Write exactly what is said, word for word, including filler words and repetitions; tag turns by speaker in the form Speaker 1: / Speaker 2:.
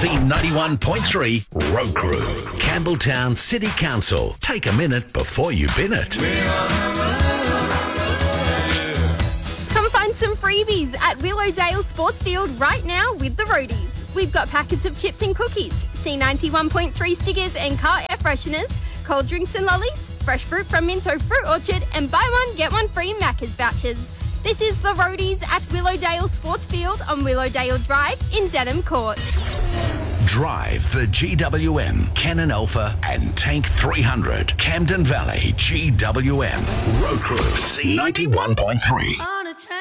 Speaker 1: C ninety-one point three Road Crew. Campbelltown City Council. Take a minute before you bin it.
Speaker 2: Come find some freebies at Willowdale Sports Field right now with the roadies. We've got packets of chips and cookies, C ninety-one point three stickers and car air fresheners, cold drinks and lollies, fresh fruit from Minto Fruit Orchard, and buy one, get one free Macca's vouchers. This is the roadies at Willowdale Sports Field on Willowdale Drive in Denham Court.
Speaker 1: Drive the G W M, Canon Alpha and Tank three hundred. Camden Valley G W M. Road Crew C ninety-one point three.